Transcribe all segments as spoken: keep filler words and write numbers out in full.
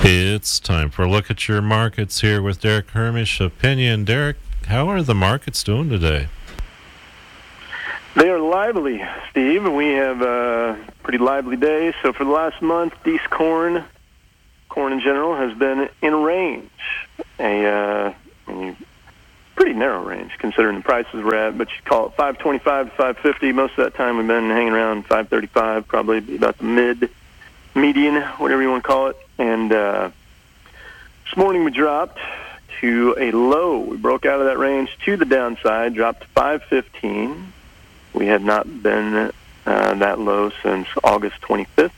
It's time for a look at your markets here with Derek Hermish, Opinion. Derek, how are the markets doing today? They are lively, Steve. We have a pretty lively day. So for the last month, Dees corn, corn in general, has been in range. A uh, pretty narrow range considering the prices we're at, but you call it five twenty-five to five fifty. Most of that time we've been hanging around five thirty-five, probably about the mid, median, whatever you want to call it. And uh, this morning we dropped to a low. We broke out of that range to the downside, dropped to five fifteen. We had not been uh, that low since August twenty-fifth,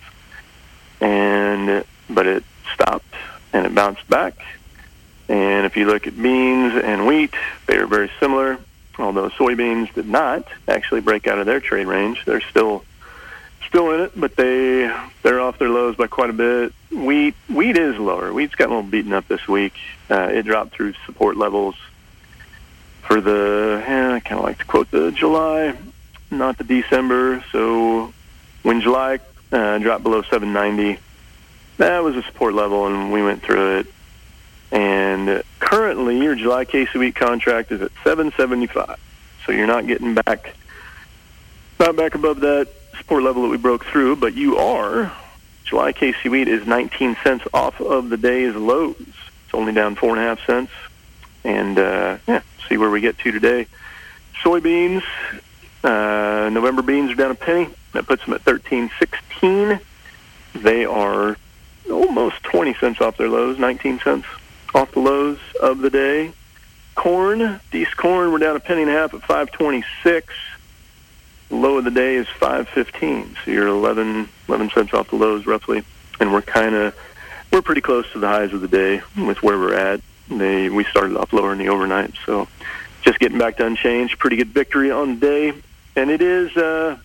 and but it stopped and it bounced back. And if you look at beans and wheat, they are very similar, although soybeans did not actually break out of their trade range. They're still still in it, but they they're off their lows by quite a bit. Wheat wheat is lower. Wheat's got a little beaten up this week. Uh, it dropped through support levels for the eh, I kind of like to quote the July, not the December. So when July uh, dropped below seven ninety, that was a support level, and we went through it. And currently, your July K C wheat contract is at seven seventy-five. So you're not getting back, not back above that support level that we broke through, but you are. July K C wheat is nineteen cents off of the day's lows. It's only down four and a half cents. And uh, yeah, see where we get to today. Soybeans, uh, November beans are down a penny. That puts them at thirteen sixteen. They are almost twenty cents off their lows, nineteen cents off the lows of the day. Corn, Dees corn, we're down a penny and a half at five twenty-six. Low of the day is five fifteen, so you're eleven, eleven cents off the lows roughly, and we're kind of we're pretty close to the highs of the day with where we're at. They we started off lower in the overnight, so just getting back to unchanged. Pretty good victory on the day, and it is uh,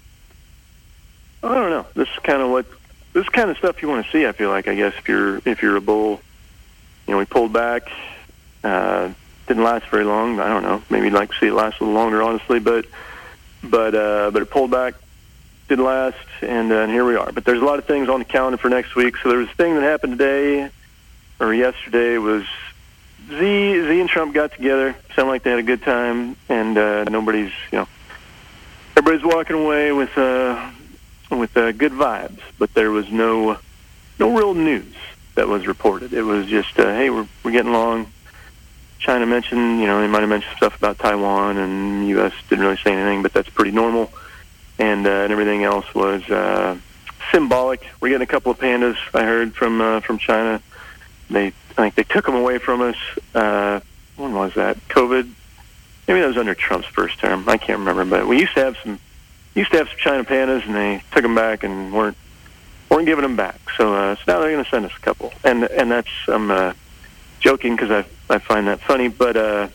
I don't know. This is kind of what this is kind of stuff you want to see. I feel like I guess if you're if you're a bull, you know, we pulled back, uh, didn't last very long. I don't know. Maybe you'd like to see it last a little longer, honestly, but. But uh, but it pulled back, didn't last, and, uh, and here we are. But there's a lot of things on the calendar for next week. So there was a thing that happened today, or yesterday, was Z, Z and Trump got together. Sounded like they had a good time, and uh, nobody's, you know, everybody's walking away with uh, with uh, good vibes. But there was no no real news that was reported. It was just, uh, hey, we're we're getting along. China mentioned, you know, they might have mentioned stuff about Taiwan, and U S didn't really say anything, but that's pretty normal. And, uh, and everything else was uh, symbolic. We're getting a couple of pandas, I heard, from uh, from China. They, I think they took them away from us. Uh, when was that? COVID? Maybe that was under Trump's first term. I can't remember, but we used to have some used to have some China pandas, and they took them back and weren't weren't giving them back. So, uh, so now they're going to send us a couple, and and that's I'm uh, joking because I. I find that funny, but uh,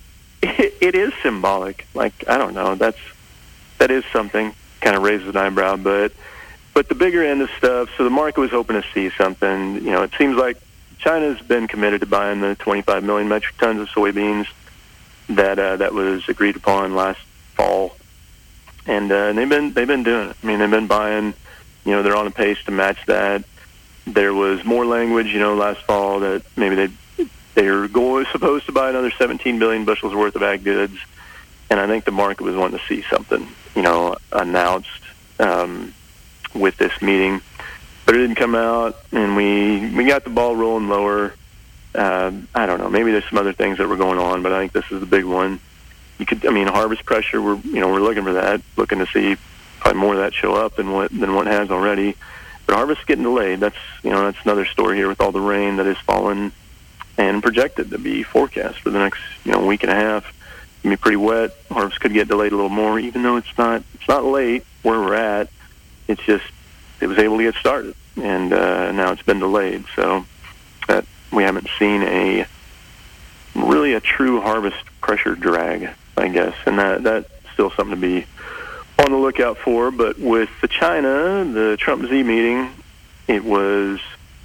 it, it is symbolic. Like, I don't know, that's that is something. Kind of raises an eyebrow, but but the bigger end of stuff. So the market was hoping to see something. You know, it seems like China's been committed to buying the twenty-five million metric tons of soybeans that uh, that was agreed upon last fall, and, uh, and they've been they've been doing it. I mean, they've been buying. You know, they're on a pace to match that. There was more language, you know, last fall that maybe they. They were going, supposed to buy another seventeen billion bushels worth of ag goods, and I think the market was wanting to see something, you know, announced um, with this meeting. But it didn't come out, and we we got the ball rolling lower. Uh, I don't know, maybe there's some other things that were going on, but I think this is the big one. You could, I mean, harvest pressure. We're you know we're looking for that, looking to see probably more of that show up than what than what has already. But harvest's getting delayed. That's you know that's another story here with all the rain that has fallen. And projected to be forecast for the next, you know, week and a half. It's gonna be pretty wet. Harvest could get delayed a little more, even though it's not it's not late where we're at. It's just it was able to get started, and uh, now it's been delayed. So that we haven't seen a really a true harvest pressure drag, I guess, and that that's still something to be on the lookout for. But with the China, the Trump Z meeting, it was.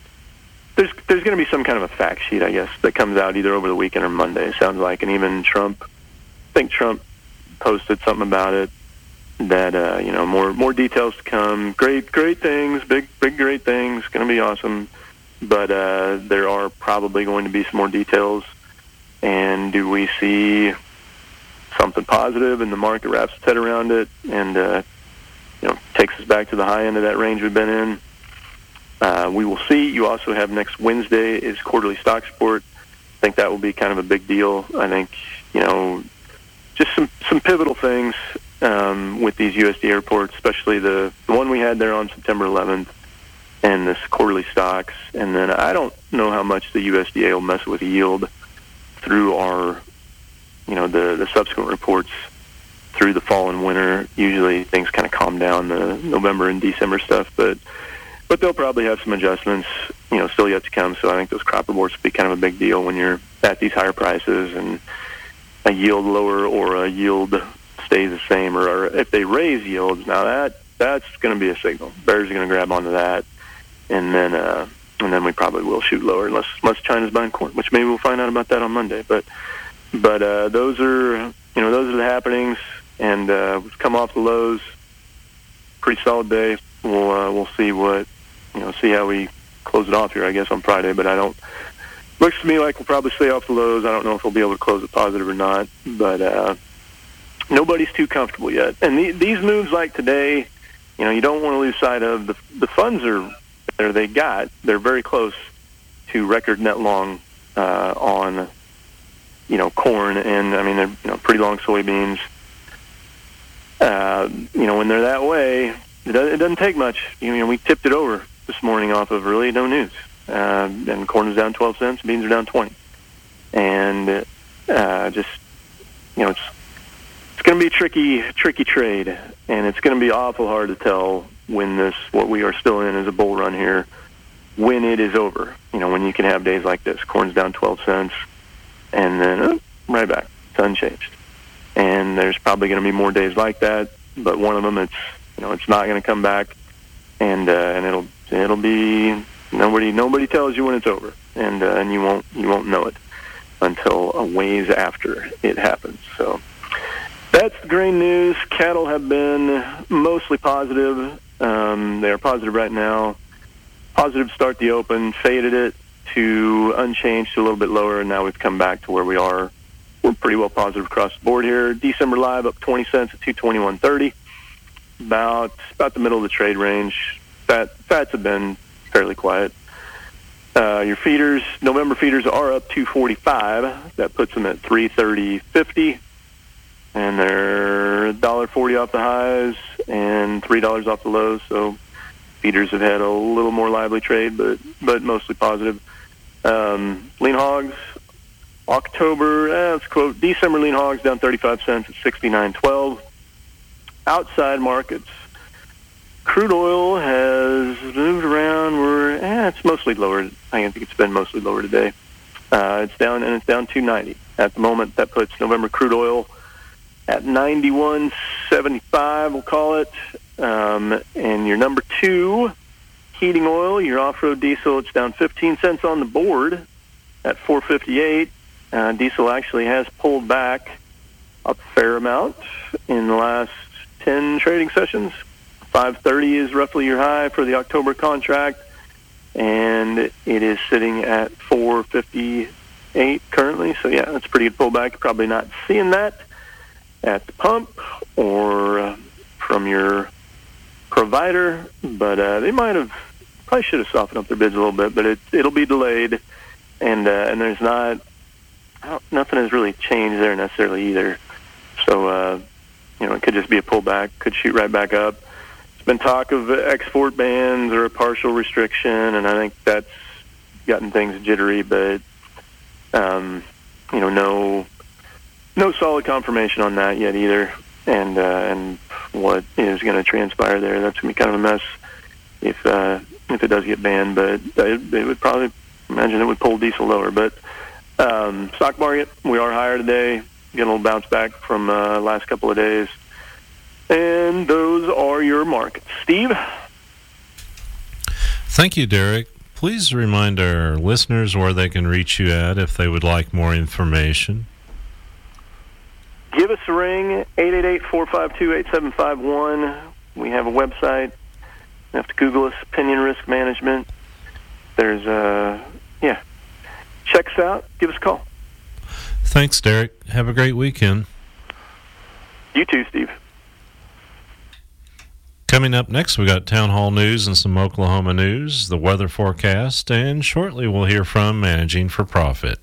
There's there's going to be some kind of a fact sheet, I guess, that comes out either over the weekend or Monday, it sounds like. And even Trump, I think Trump posted something about it, that, uh, you know, more more details to come. Great, great things, big, big, great things, going to be awesome. but uh, there are probably going to be some more details. And do we see something positive and the market wraps its head around it and uh, you know takes us back to the high end of that range we've been in? Uh, we will see. You also have next Wednesday is quarterly stock report. I think that will be kind of a big deal. I think, you know, just some, some pivotal things um, with these U S D A reports, especially the, the one we had there on September eleventh and this quarterly stocks. And then I don't know how much the U S D A will mess with yield through our, you know, the, the subsequent reports through the fall and winter. Usually things kind of calm down, the November and December stuff, but But they'll probably have some adjustments, you know, still yet to come. So I think those crop reports will be kind of a big deal when you're at these higher prices and a yield lower or a yield stays the same, or, or if they raise yields. Now that that's going to be a signal. Bears are going to grab onto that, and then uh, and then we probably will shoot lower unless unless China's buying corn, which maybe we'll find out about that on Monday. But but uh, those are you know those are the happenings, and uh, we've come off the lows. Pretty solid day. We'll uh, we'll see what. You know, see how we close it off here, I guess, on Friday. But I don't. Looks to me like we'll probably stay off the lows. I don't know if we'll be able to close it positive or not. But uh, nobody's too comfortable yet. And the, these moves like today, you know, you don't want to lose sight of the the funds are there. They got they're very close to record net long uh, on you know corn, and I mean they're you know pretty long soybeans. Uh, you know, when they're that way, it doesn't, it doesn't take much. You know, we tipped it over this morning off of really no news. Uh, and corn is down twelve cents, beans are down twenty. And uh, just, you know, it's it's going to be a tricky, tricky trade. And it's going to be awful hard to tell when this, what we are still in is a bull run here, when it is over. You know, when you can have days like this. Corn's down twelve cents, and then oh, right back. It's unchanged. And there's probably going to be more days like that. But one of them, it's, you know, it's not going to come back. And uh, and it'll it'll be nobody nobody tells you when it's over, and uh, and you won't you won't know it until a ways after it happens. So that's the grain news. Cattle have been mostly positive. Um, they are positive right now. Positive to start the open, faded it to unchanged to a little bit lower, and now we've come back to where we are. We're pretty well positive across the board here. December live up twenty cents at two twenty-one thirty. About about the middle of the trade range. Fat, fats have been fairly quiet. Uh, your feeders, November feeders are up two forty-five. That puts them at three thirty fifty, and they're one dollar forty off the highs and three dollars off the lows. So feeders have had a little more lively trade, but but mostly positive. Um, lean hogs, October, eh, let's quote December lean hogs down thirty-five cents at sixty-nine twelve. Outside markets, crude oil has moved around. We're eh, it's mostly lower. I think it's been mostly lower today. Uh, it's down, and it's down two ninety at the moment. That puts November crude oil at ninety-one seventy-five. We'll call it. Um, and your number two, heating oil, your off-road diesel, it's down fifteen cents on the board at four fifty-eight. Uh, diesel actually has pulled back a fair amount in the last ten trading sessions. five thirty is roughly your high for the October contract, and it is sitting at four fifty-eight currently. So yeah, that's a pretty good pullback. You're probably not seeing that at the pump or uh, from your provider, but uh, they might have probably should have softened up their bids a little bit, but it, it'll be delayed, and uh, and there's not nothing has really changed there necessarily either. So. Uh, You know, it could just be a pullback, could shoot right back up. There's been talk of export bans or a partial restriction, and I think that's gotten things jittery, but, um, you know, no no solid confirmation on that yet either. And uh, and what is going to transpire there, that's going to be kind of a mess if uh, if it does get banned. But it, it would probably, imagine it would pull diesel lower. But um, stock market, we are higher today. Getting a little bounce back from uh, last couple of days. And those are your markets. Steve? Thank you, Derek. Please remind our listeners where they can reach you at if they would like more information. Give us a ring, eight eight eight, four five two, eight seven five one. We have a website. You have to Google us, Opinion Risk Management. there's uh, yeah, check us out. Give us a call. Thanks, Derek. Have a great weekend. You too, Steve. Coming up next, we got Town Hall News and some Oklahoma news, the weather forecast, and shortly we'll hear from Managing for Profit.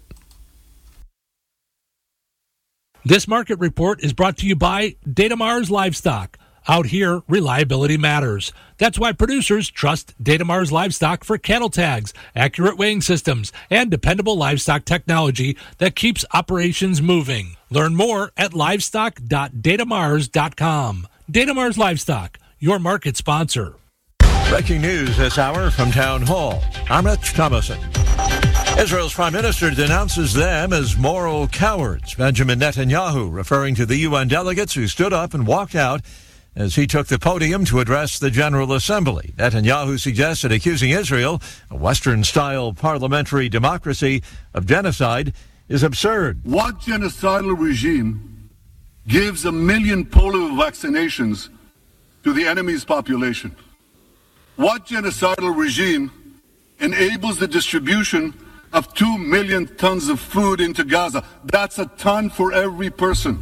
This market report is brought to you by Datamars Livestock. Out here, reliability matters. That's why producers trust Datamars Livestock for cattle tags, accurate weighing systems, and dependable livestock technology that keeps operations moving. Learn more at livestock dot datamars dot com. Datamars Livestock, your market sponsor. Breaking news this hour from Town Hall. I'm Rich Thomason. Israel's prime minister denounces them as moral cowards. Benjamin Netanyahu referring to the U N delegates who stood up and walked out as he took the podium to address the General Assembly. Netanyahu suggested accusing Israel, a Western-style parliamentary democracy, of genocide is absurd. What genocidal regime gives a million polio vaccinations to the enemy's population? What genocidal regime enables the distribution of two million tons of food into Gaza? That's a ton for every person.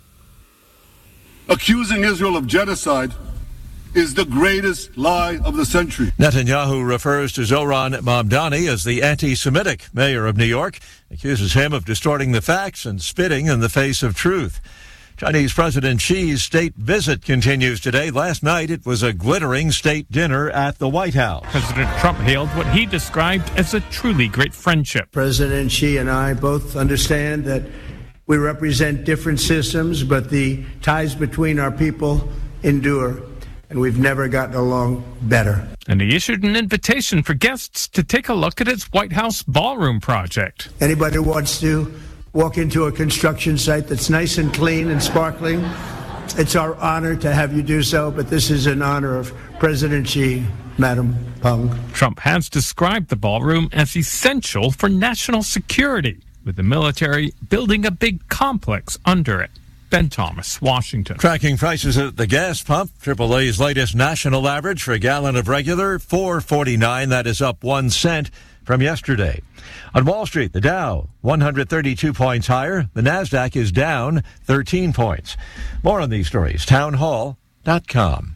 Accusing Israel of genocide is the greatest lie of the century. Netanyahu refers to Zohran Mamdani as the anti-Semitic mayor of New York, accuses him of distorting the facts and spitting in the face of truth. Chinese President Xi's state visit continues today. Last night, it was a glittering state dinner at the White House. President Trump hailed what he described as a truly great friendship. President Xi and I both understand that we represent different systems, but the ties between our people endure, and we've never gotten along better. And he issued an invitation for guests to take a look at his White House ballroom project. Anybody who wants to walk into a construction site that's nice and clean and sparkling, it's our honor to have you do so, but this is in honor of President Xi, Madam Peng. Trump has described the ballroom as essential for national security, with the military building a big complex under it. Ben Thomas, Washington. Tracking prices at the gas pump. triple A's latest national average for a gallon of regular, four forty-nine. That is up one cent from yesterday. On Wall Street, the Dow, one hundred thirty-two points higher. The Nasdaq is down thirteen points. More on these stories, town hall dot com.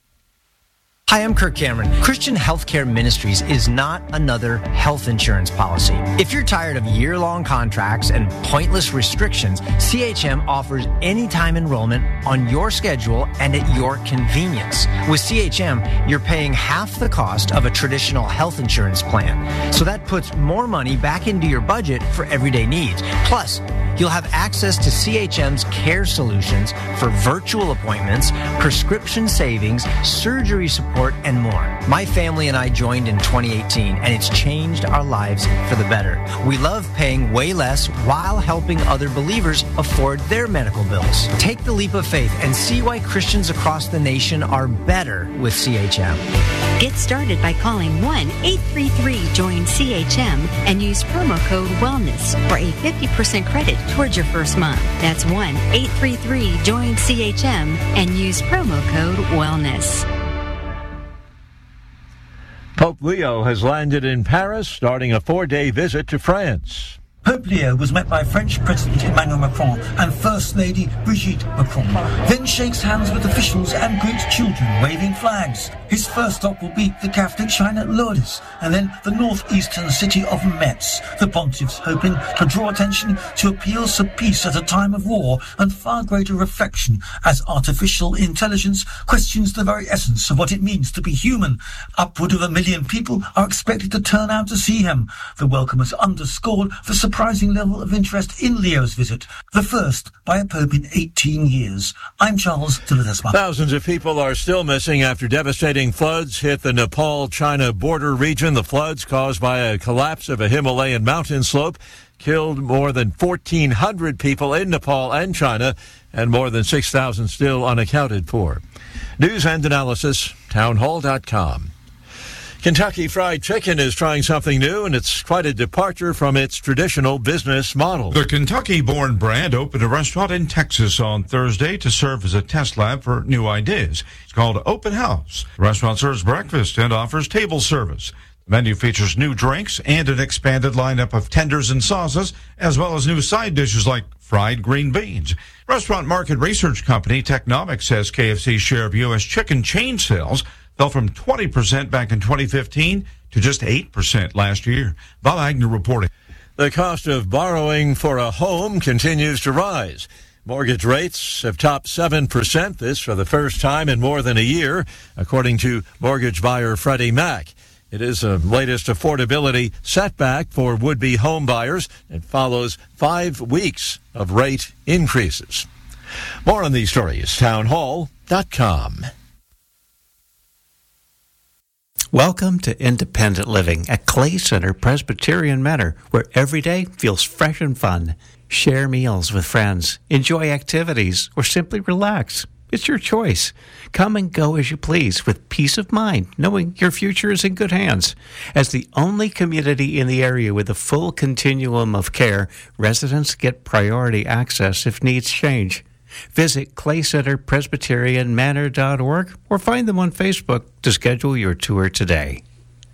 Hi, I'm Kirk Cameron. Christian Healthcare Ministries is not another health insurance policy. If you're tired of year-long contracts and pointless restrictions, C H M offers anytime enrollment on your schedule and at your convenience. With C H M, you're paying half the cost of a traditional health insurance plan. So that puts more money back into your budget for everyday needs. Plus, you'll have access to C H M's care solutions for virtual appointments, prescription savings, surgery support, and more. My family and I joined in twenty eighteen, and it's changed our lives for the better. We love paying way less while helping other believers afford their medical bills. Take the leap of faith and see why Christians across the nation are better with C H M. Get started by calling one eight three three join C H M and use promo code WELLNESS for a fifty percent credit towards your first month. That's one eight three three join C H M and use promo code WELLNESS. Pope Leo has landed in Paris, starting a four-day visit to France. Pope Leo was met by French President Emmanuel Macron and First Lady Brigitte Macron, then shakes hands with officials and greets children waving flags. His first stop will be the Catholic shrine at Lourdes, and then the northeastern city of Metz. The pontiff's hoping to draw attention to appeals for peace at a time of war and far greater reflection as artificial intelligence questions the very essence of what it means to be human. Upward of a million people are expected to turn out to see him. The welcome has underscored the surprising level of interest in Leo's visit, the first by a pope in eighteen years. I'm Charles de Ledesma. Thousands of people are still missing after devastating floods hit the Nepal-China border region. The floods, caused by a collapse of a Himalayan mountain slope, killed more than fourteen hundred people in Nepal and China, and more than six thousand still unaccounted for. News and analysis, town hall dot com. Kentucky Fried Chicken is trying something new, and it's quite a departure from its traditional business model. The Kentucky-born brand opened a restaurant in Texas on Thursday to serve as a test lab for new ideas. It's called Open House. The restaurant serves breakfast and offers table service. The menu features new drinks and an expanded lineup of tenders and sauces, as well as new side dishes like fried green beans. Restaurant market research company Technomic says K F C's share of U S chicken chain sales fell from twenty percent back in twenty fifteen to just eight percent last year. Bob Agnew reporting. The cost of borrowing for a home continues to rise. Mortgage rates have topped seven percent, this for the first time in more than a year, according to mortgage buyer Freddie Mac. It is the latest affordability setback for would-be home buyers. It follows five weeks of rate increases. More on these stories, town hall dot com. Welcome to Independent Living at Clay Center Presbyterian Manor, where every day feels fresh and fun. Share meals with friends, enjoy activities, or simply relax. It's your choice. Come and go as you please with peace of mind, knowing your future is in good hands. As the only community in the area with a full continuum of care, residents get priority access if needs change. Visit clay center presbyterian manor dot org or find them on Facebook to schedule your tour today.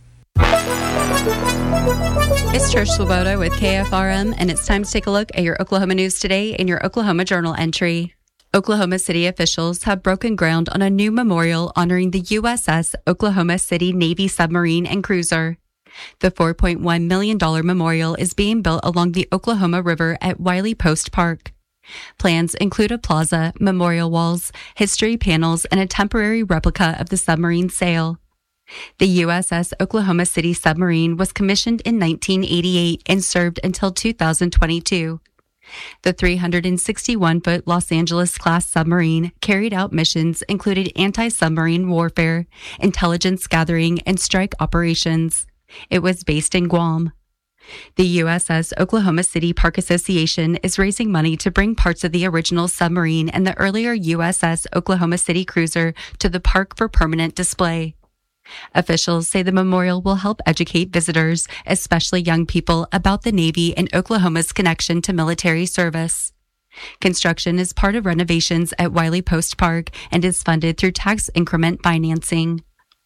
It's Trish Swoboda with K F R M, and it's time to take a look at your Oklahoma news today in your Oklahoma Journal entry. Oklahoma City officials have broken ground on a new memorial honoring the U S S Oklahoma City Navy submarine and cruiser. The four point one million dollars memorial is being built along the Oklahoma River at Wiley Post Park. Plans include a plaza, memorial walls, history panels, and a temporary replica of the submarine's sail. The U S S Oklahoma City submarine was commissioned in nineteen eighty-eight and served until two thousand twenty-two. The three hundred sixty-one foot Los Angeles-class submarine carried out missions including anti-submarine warfare, intelligence gathering, and strike operations. It was based in Guam. The U S S Oklahoma City Park Association is raising money to bring parts of the original submarine and the earlier U S S Oklahoma City cruiser to the park for permanent display. Officials say the memorial will help educate visitors, especially young people, about the Navy and Oklahoma's connection to military service. Construction is part of renovations at Wiley Post Park and is funded through tax increment financing.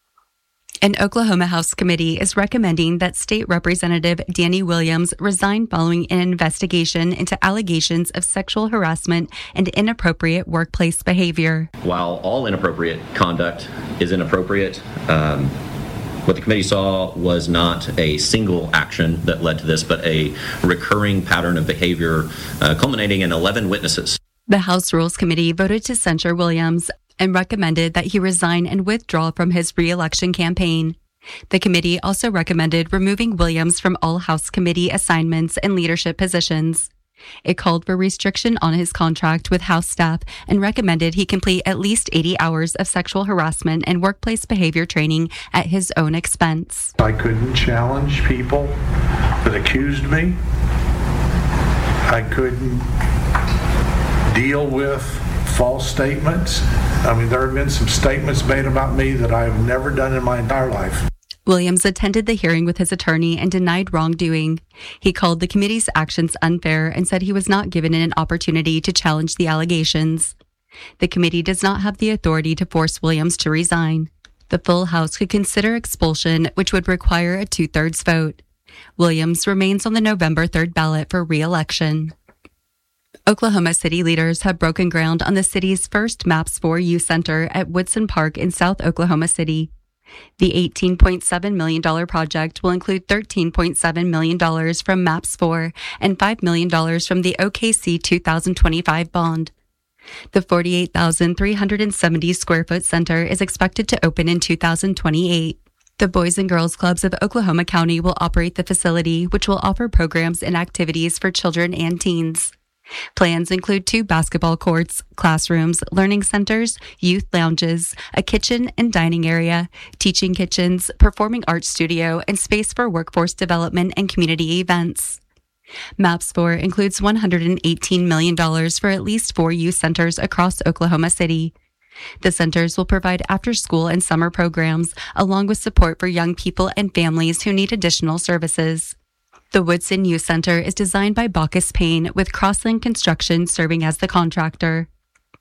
An Oklahoma House committee is recommending that State Representative Danny Williams resign following an investigation into allegations of sexual harassment and inappropriate workplace behavior. While all inappropriate conduct is inappropriate, um, what the committee saw was not a single action that led to this, but a recurring pattern of behavior uh, culminating in eleven witnesses. The House Rules Committee voted to censure Williams and recommended that he resign and withdraw from his re-election campaign. The committee also recommended removing Williams from all House committee assignments and leadership positions. It called for restriction on his contract with House staff and recommended he complete at least eighty hours of sexual harassment and workplace behavior training at his own expense. I couldn't challenge people that accused me. I couldn't deal with false statements. I mean, there have been some statements made about me that I have never done in my entire life. Williams attended the hearing with his attorney and denied wrongdoing. He called the committee's actions unfair and said he was not given an opportunity to challenge the allegations. The committee does not have the authority to force Williams to resign. The full House could consider expulsion, which would require a two-thirds vote. Williams remains on the November third ballot for re-election. Oklahoma City leaders have broken ground on the city's first MAPS four Youth Center at Woodson Park in South Oklahoma City. The eighteen point seven million dollars project will include thirteen point seven million dollars from MAPS four and five million dollars from the O K C two thousand twenty-five bond. The forty-eight thousand three hundred seventy square foot center is expected to open in two thousand twenty-eight. The Boys and Girls Clubs of Oklahoma County will operate the facility, which will offer programs and activities for children and teens. Plans include two basketball courts, classrooms, learning centers, youth lounges, a kitchen and dining area, teaching kitchens, performing arts studio, and space for workforce development and community events. MAPS four includes one hundred eighteen million dollars for at least four youth centers across Oklahoma City. The centers will provide after-school and summer programs, along with support for young people and families who need additional services. The Woodson Youth Center is designed by Bacchus Payne, with Crosslink Construction serving as the contractor.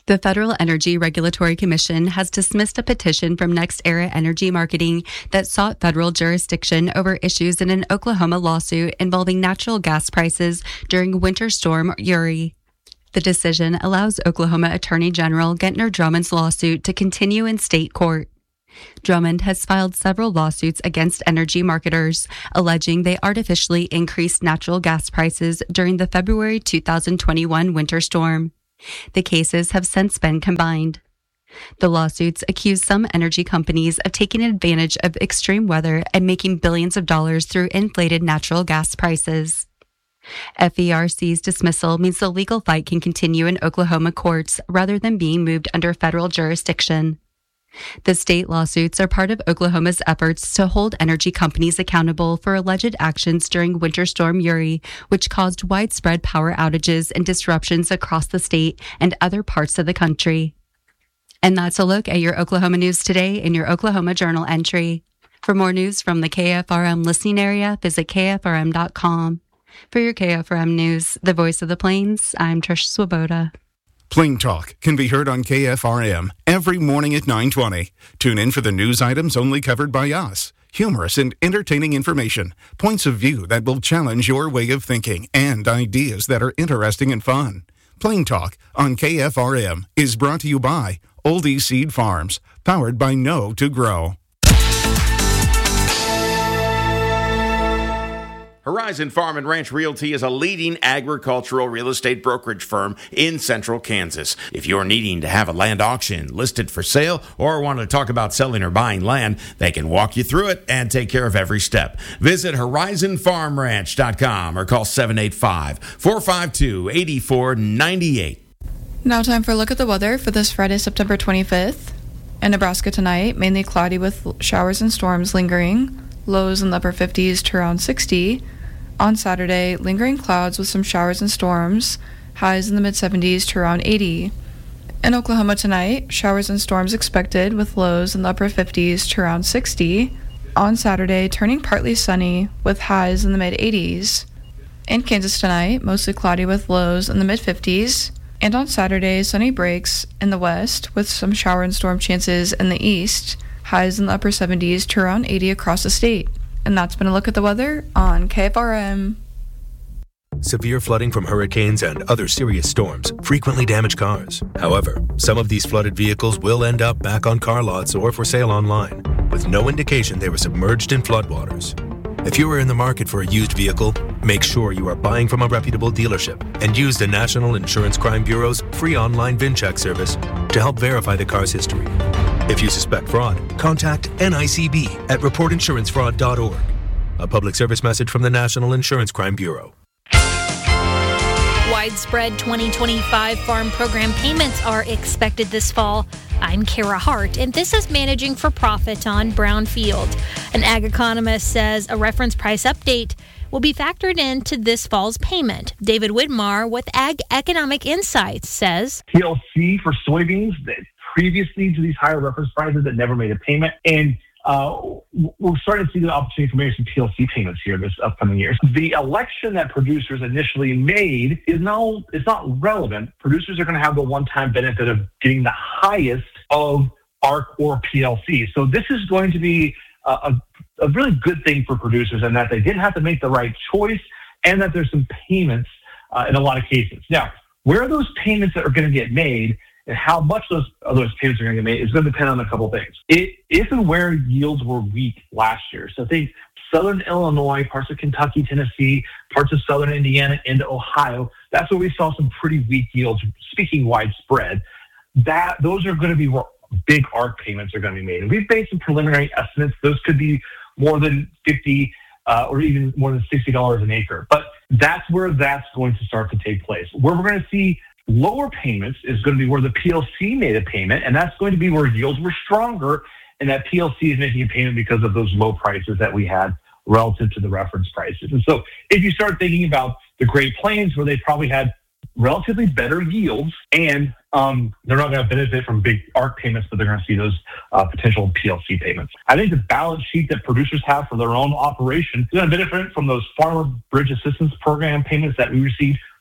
The Federal Energy Regulatory Commission has dismissed a petition from NextEra Energy Marketing that sought federal jurisdiction over issues in an Oklahoma lawsuit involving natural gas prices during Winter Storm Uri. The decision allows Oklahoma Attorney General Gentner Drummond's lawsuit to continue in state court. Drummond has filed several lawsuits against energy marketers, alleging they artificially increased natural gas prices during the February two thousand twenty-one winter storm. The cases have since been combined. The lawsuits accuse some energy companies of taking advantage of extreme weather and making billions of dollars through inflated natural gas prices. F E R C's dismissal means the legal fight can continue in Oklahoma courts rather than being moved under federal jurisdiction. The state lawsuits are part of Oklahoma's efforts to hold energy companies accountable for alleged actions during Winter Storm Uri, which caused widespread power outages and disruptions across the state and other parts of the country. And that's a look at your Oklahoma news today in your Oklahoma Journal entry. For more news from the K F R M listening area, visit K F R M dot com. For your K F R M News, the voice of the Plains, I'm Trish Swoboda. Plain Talk can be heard on K F R M every morning at nine twenty. Tune in for the news items only covered by us. Humorous and entertaining information, points of view that will challenge your way of thinking, and ideas that are interesting and fun. Plain Talk on K F R M is brought to you by Oldie Seed Farms, powered by Know to Grow. Horizon Farm and Ranch Realty is a leading agricultural real estate brokerage firm in central Kansas. If you're needing to have a land auction listed for sale or want to talk about selling or buying land, they can walk you through it and take care of every step. Visit horizon farm ranch dot com or call seven eight five, four five two, eight four nine eight. Now time for a look at the weather for this Friday, September twenty-fifth. In Nebraska tonight, mainly cloudy with showers and storms lingering. Lows in the upper fifties to around sixty. On Saturday, lingering clouds with some showers and storms, highs in the mid-seventies to around eighty. In Oklahoma tonight, showers and storms expected with lows in the upper fifties to around sixty. On Saturday, turning partly sunny with highs in the mid-eighties. In Kansas tonight, mostly cloudy with lows in the mid-fifties. And on Saturday, sunny breaks in the west with some shower and storm chances in the east, highs in the upper seventies to around eighty across the state. And that's been a look at the weather on K F R M. Severe flooding from hurricanes and other serious storms frequently damage cars. However, some of these flooded vehicles will end up back on car lots or for sale online, with no indication they were submerged in floodwaters. If you are in the market for a used vehicle, make sure you are buying from a reputable dealership and use the National Insurance Crime Bureau's free online VIN check service to help verify the car's history. If you suspect fraud, contact N I C B at report insurance fraud dot org. A public service message from the National Insurance Crime Bureau. Widespread twenty twenty-five farm program payments are expected this fall. I'm Kara Hart, and this is Managing for Profit on Brownfield. An ag economist says a reference price update will be factored into this fall's payment. David Widmar with Ag Economic Insights says P L C for soybeans that previously to these higher reference prices that never made a payment, and uh, we're starting to see the opportunity for maybe some P L C payments here this upcoming year. The election that producers initially made is now it's not relevant. Producers are going to have the one-time benefit of getting the highest of A R C or P L C. So this is going to be a, a, a really good thing for producers, in that they didn't have to make the right choice, and that there's some payments uh, in a lot of cases. Now, where are those payments that are going to get made, and how much those of those payments are going to get made is going to depend on a couple of things. It, if and where yields were weak last year, so think southern Illinois, parts of Kentucky, Tennessee, parts of southern Indiana into Ohio, that's where we saw some pretty weak yields, speaking widespread. That those are going to be where big A R C payments are going to be made. And we've made some preliminary estimates. Those could be more than fifty uh, or even more than sixty dollars an acre. But that's where that's going to start to take place. Where we're going to see lower payments is going to be where the P L C made a payment, and that's going to be where yields were stronger, and that P L C is making a payment because of those low prices that we had relative to the reference prices. And so if you start thinking about the Great Plains, where they probably had relatively better yields, and um, they're not going to benefit from big A R C payments, but they're going to see those uh, potential P L C payments. I think the balance sheet that producers have for their own operation is going to benefit from those Farmer Bridge Assistance Program payments that we received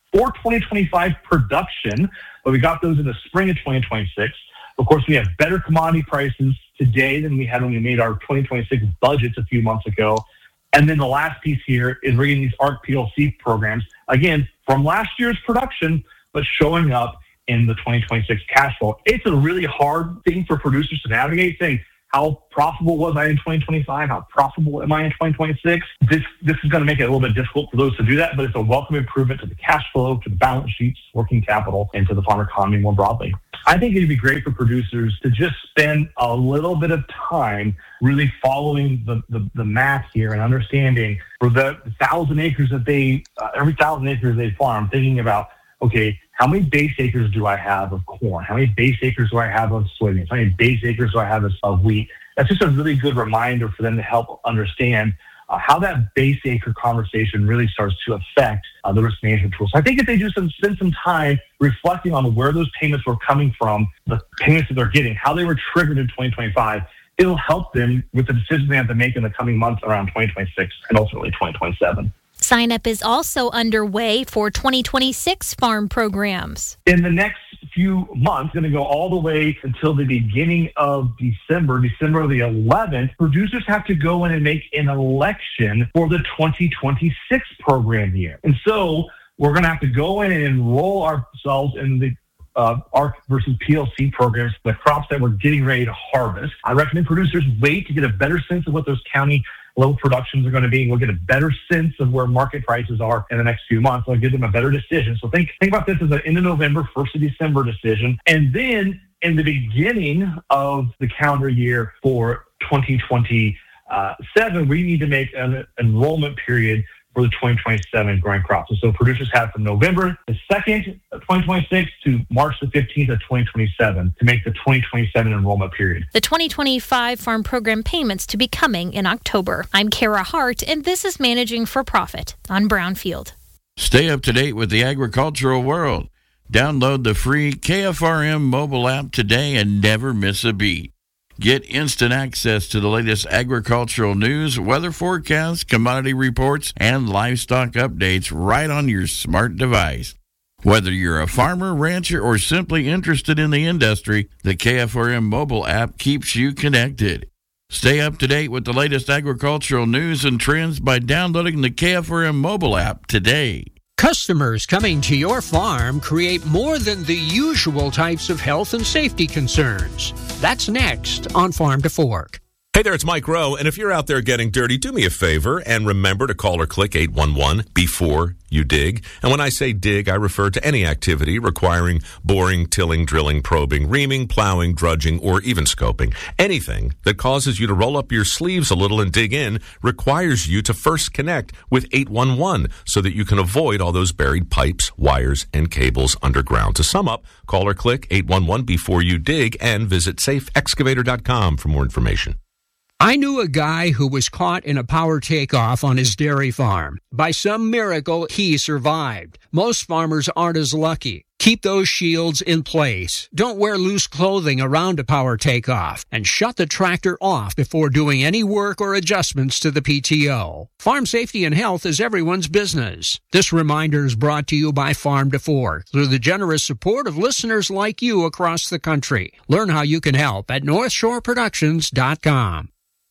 for twenty twenty-five production, but we got those in the spring of twenty twenty-six. Of course, we have better commodity prices today than we had when we made our twenty twenty-six budgets a few months ago. And then the last piece here is bringing these A R C P L C programs, again, from last year's production, but showing up in the twenty twenty-six cash flow. It's a really hard thing for producers to navigate, saying, how profitable was I in twenty twenty-five? How profitable am I in twenty twenty-six? This this is going to make it a little bit difficult for those to do that, but it's a welcome improvement to the cash flow, to the balance sheets, working capital, and to the farm economy more broadly. I think it'd be great for producers to just spend a little bit of time really following the, the, the math here and understanding for the thousand acres that they, uh, every thousand acres they farm, thinking about, okay, how many base acres do I have of corn? How many base acres do I have of soybeans? How many base acres do I have of wheat? That's just a really good reminder for them to help understand uh, how that base acre conversation really starts to affect uh, the risk management tools. So I think if they do some, spend some time reflecting on where those payments were coming from, the payments that they're getting, how they were triggered in twenty twenty-five, it'll help them with the decisions they have to make in the coming months around twenty twenty-six and ultimately twenty twenty-seven. Sign up is also underway for twenty twenty-six farm programs. In the next few months, going to go all the way until the beginning of December, December the eleventh, producers have to go in and make an election for the twenty twenty-six program year. And so we're going to have to go in and enroll ourselves in the uh, A R C versus P L C programs, the crops that we're getting ready to harvest. I recommend producers wait to get a better sense of what those county low productions are going to be, and we'll get a better sense of where market prices are in the next few months. I'll give them a better decision. So think think about this as an end of November, first of December decision. And then in the beginning of the calendar year for twenty twenty-seven, we need to make an enrollment period for the twenty twenty-seven growing crops. And so producers have from November the second of twenty twenty-six to March the fifteenth of twenty twenty-seven to make the twenty twenty-seven enrollment period. The twenty twenty-five farm program payments to be coming in October. I'm Kara Hart, and this is Managing for Profit on Brownfield. Stay up to date with the agricultural world. Download the free K F R M mobile app today and never miss a beat. Get instant access to the latest agricultural news, weather forecasts, commodity reports, and livestock updates right on your smart device. Whether you're a farmer, rancher, or simply interested in the industry, the K F R M mobile app keeps you connected. Stay up to date with the latest agricultural news and trends by downloading the K F R M mobile app today. Customers coming to your farm create more than the usual types of health and safety concerns. That's next on Farm to Fork. Hey there, it's Mike Rowe, and if you're out there getting dirty, do me a favor and remember to call or click eight one one before you dig. And when I say dig, I refer to any activity requiring boring, tilling, drilling, probing, reaming, plowing, drudging, or even scoping. Anything that causes you to roll up your sleeves a little and dig in requires you to first connect with eight one one so that you can avoid all those buried pipes, wires, and cables underground. To sum up, call or click eight one one before you dig and visit safe excavator dot com for more information. I knew a guy who was caught in a power takeoff on his dairy farm. By some miracle, he survived. Most farmers aren't as lucky. Keep those shields in place. Don't wear loose clothing around a power takeoff. And shut the tractor off before doing any work or adjustments to the P T O. Farm safety and health is everyone's business. This reminder is brought to you by Farm to Fork through the generous support of listeners like you across the country. Learn how you can help at north shore productions dot com.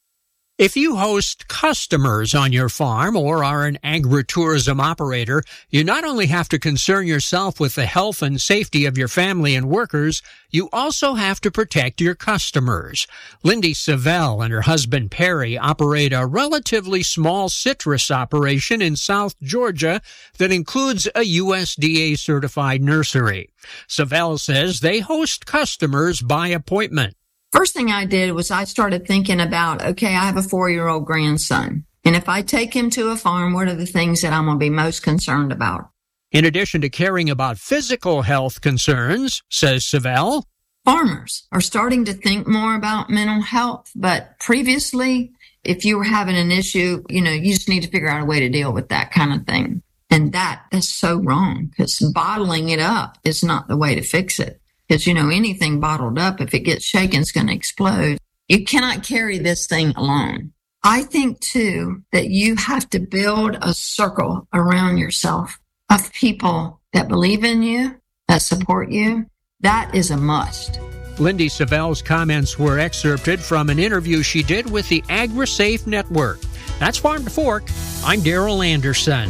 If you host customers on your farm or are an agritourism operator, you not only have to concern yourself with the health and safety of your family and workers, you also have to protect your customers. Lindy Savell and her husband Perry operate a relatively small citrus operation in South Georgia that includes a U S D A-certified nursery. Savell says they host customers by appointment. First thing I did was I started thinking about, okay, I have a four-year-old grandson. And if I take him to a farm, what are the things that I'm going to be most concerned about? In addition to caring about physical health concerns, says Savell, farmers are starting to think more about mental health. But previously, if you were having an issue, you know, you just need to figure out a way to deal with that kind of thing. And that is so wrong because bottling it up is not the way to fix it. Because, you know, anything bottled up, if it gets shaken, it's going to explode. You cannot carry this thing alone. I think, too, that you have to build a circle around yourself of people that believe in you, that support you, that is a must. Lindy Savelle's comments were excerpted from an interview she did with the AgriSafe Network. That's Farm to Fork. I'm Darrell Anderson.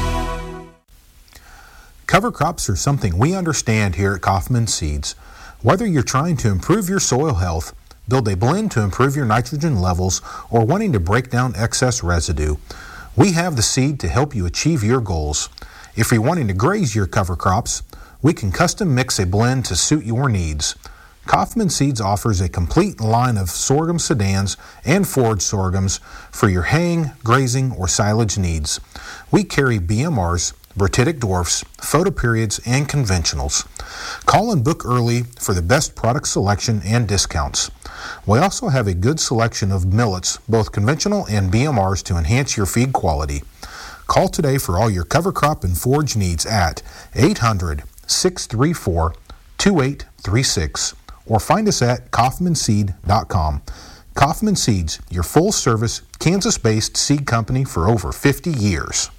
Cover crops are something we understand here at Kaufman Seeds. Whether you're trying to improve your soil health, build a blend to improve your nitrogen levels, or wanting to break down excess residue, we have the seed to help you achieve your goals. If you're wanting to graze your cover crops, we can custom mix a blend to suit your needs. Kaufman Seeds offers a complete line of sorghum sedans and forage sorghums for your haying, grazing, or silage needs. We carry B M Rs, Bertitic dwarfs, photoperiods, and conventionals. Call and book early for the best product selection and discounts. We also have a good selection of millets, both conventional and B M Rs, to enhance your feed quality. Call today for all your cover crop and forage needs at eight hundred, six three four, two eight three six or find us at kaufman seed dot com. Kaufman Seeds, your full-service, Kansas-based seed company for over fifty years.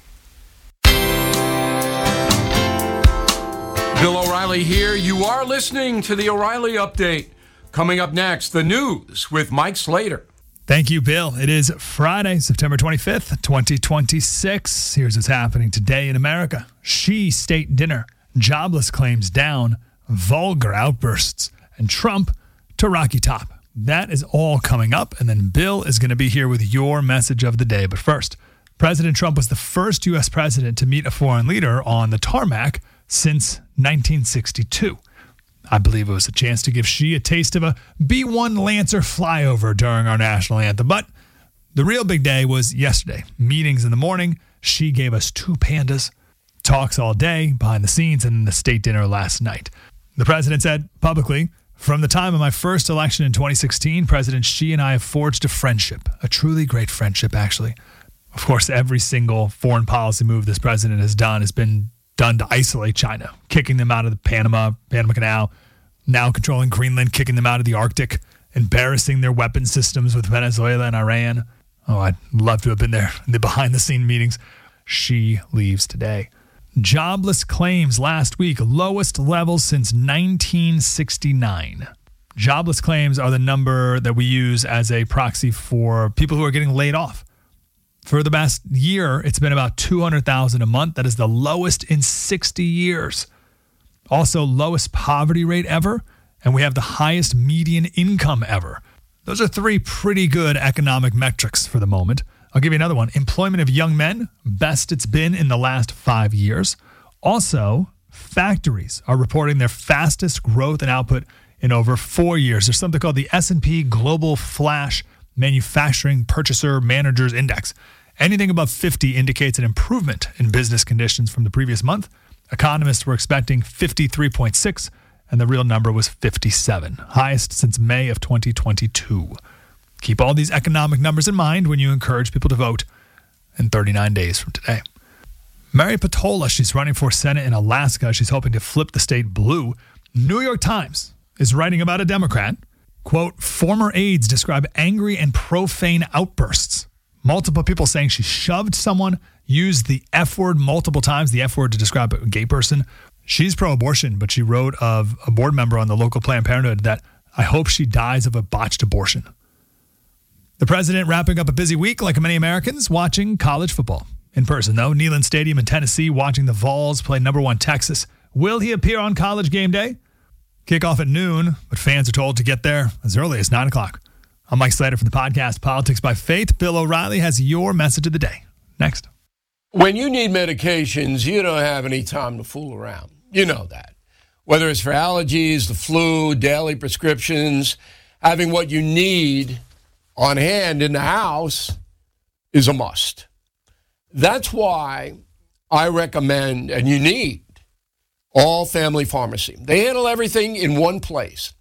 Bill O'Reilly here. You are listening to the O'Reilly Update. Coming up next, the news with Mike Slater. Thank you, Bill. It is Friday, September twenty-fifth, twenty twenty-six. Here's what's happening today in America. Xi state dinner, jobless claims down, vulgar outbursts, and Trump to Rocky Top. That is all coming up, and then Bill is going to be here with your message of the day. But first, President Trump was the first U S president to meet a foreign leader on the tarmac since nineteen sixty-two. I believe it was a chance to give Xi a taste of a B one Lancer flyover during our national anthem. But the real big day was yesterday. Meetings in the morning. Xi gave us two pandas, talks all day, behind the scenes, and the state dinner last night. The president said publicly, "From the time of my first election in twenty sixteen, President Xi and I have forged a friendship, a truly great friendship, actually." Of course, every single foreign policy move this president has done has been done to isolate China, kicking them out of the Panama, Panama Canal, now controlling Greenland, kicking them out of the Arctic, embarrassing their weapon systems with Venezuela and Iran. Oh, I'd love to have been there in the behind-the-scene meetings. Xi leaves today. Jobless claims last week, lowest levels since nineteen sixty-nine. Jobless claims are the number that we use as a proxy for people who are getting laid off. For the past year, it's been about two hundred thousand a month. That is the lowest in sixty years. Also, lowest poverty rate ever, and we have the highest median income ever. Those are three pretty good economic metrics for the moment. I'll give you another one. Employment of young men, best it's been in the last five years. Also, factories are reporting their fastest growth and output in over four years. There's something called the S and P Global Flash Manufacturing Purchaser Managers Index. Anything above fifty indicates an improvement in business conditions from the previous month. Economists were expecting fifty-three point six, and the real number was fifty-seven, highest since May of twenty twenty-two. Keep all these economic numbers in mind when you encourage people to vote in thirty-nine days from today. Mary Patola, she's running for Senate in Alaska. She's hoping to flip the state blue. New York Times is writing about a Democrat. Quote, former aides describe angry and profane outbursts. Multiple people saying she shoved someone, used the F word multiple times, the F word to describe a gay person. She's pro-abortion, but she wrote of a board member on the local Planned Parenthood that I hope she dies of a botched abortion. The president wrapping up a busy week, like many Americans, watching college football. In person, though, Neyland Stadium in Tennessee, watching the Vols play number one Texas. Will he appear on College game day? Kickoff at noon, but fans are told to get there as early as nine o'clock. I'm Mike Slater from the podcast Politics by Faith. Bill O'Reilly has your message of the day. Next. When you need medications, you don't have any time to fool around. You know that. Whether it's for allergies, the flu, daily prescriptions, having what you need on hand in the house is a must. That's why I recommend, and you need, All Family Pharmacy. They handle everything in one place.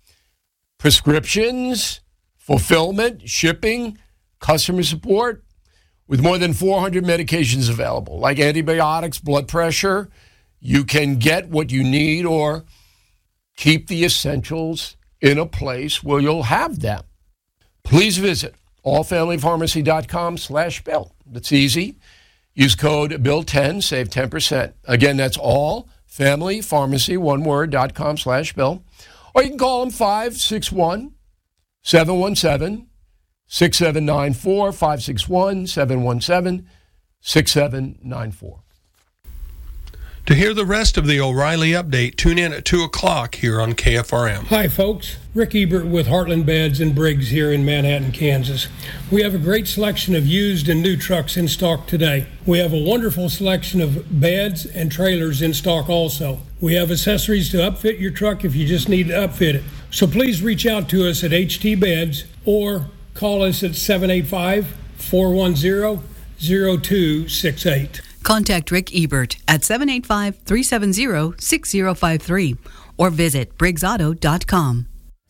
Prescriptions, fulfillment, shipping, customer support, with more than four hundred medications available, like antibiotics, blood pressure. You can get what you need or keep the essentials in a place where you'll have them. Please visit all family pharmacy dot com slash bill. It's easy. Use code bill ten, save ten percent. Again, that's all family pharmacy, one word, dot com slash bill. Or you can call them five six one, seven one seven, six seven nine four, five six one, seven one seven, six seven nine four. To hear the rest of the O'Reilly update, tune in at two o'clock here on K F R M. Hi, folks. Rick Ebert with Heartland Beds and Briggs here in Manhattan, Kansas. We have a great selection of used and new trucks in stock today. We have a wonderful selection of beds and trailers in stock also. We have accessories to upfit your truck if you just need to upfit it. So please reach out to us at H T Beds or call us at seven eight five, four one zero, zero two six eight. Contact Rick Ebert at seven eight five, three seven zero, six zero five three or visit briggs auto dot com.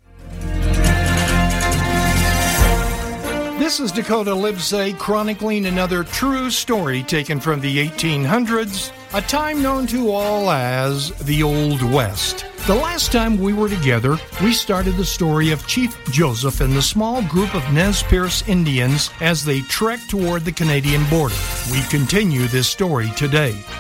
This is Dakota Livesay chronicling another true story taken from the eighteen hundreds, a time known to all as the Old West. The last time we were together, we started the story of Chief Joseph and the small group of Nez Perce Indians as they trekked toward the Canadian border. We continue this story today.